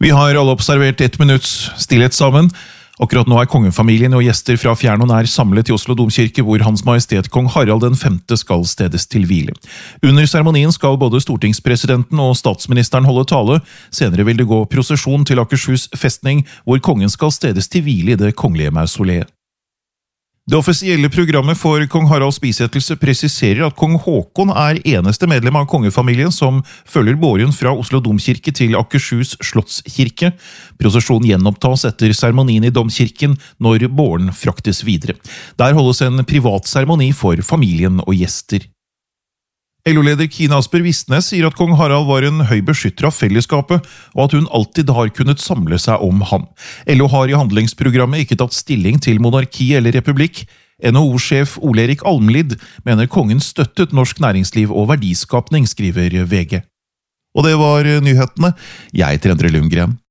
Vi har alle observert 1 minutts stillhet sammen. Akkurat nå kongefamilien og gjester fra fjern og nær samlet i Oslo Domkirke, hvor Hans Majestet Kong Harald den 5. skal stedes til hvile. Under seremonien skal både stortingspresidenten og statsministeren holde tale. Senere vil det gå prosesjon til Akershus festning, hvor kongen skal stedes til hvile i det kongelige mausoleet. Det offisielle programmet for kong Haralds bisettelse presiserer at kong Håkon eneste medlem av kongefamilien som følger båren fra Oslo Domkirke til Akershus Slottskirke. Prosesjonen gjenopptas etter seremonien i Domkirken når båren fraktes videre. Der holdes en privat seremoni for familien og gjester. LO-leder Kine Asper Visnes sier at kong Harald var en høy beskytter av fellesskapet, og at hun alltid har kunnet samle seg om ham. LO har i handlingsprogrammet ikke tatt stilling til monarki eller republikk. NHO-sjef Ole-Erik Almlid mener kongen støttet norsk næringsliv og verdiskapning, skriver VG. Og det var nyhetene. Jeg heter Endre Lundgren.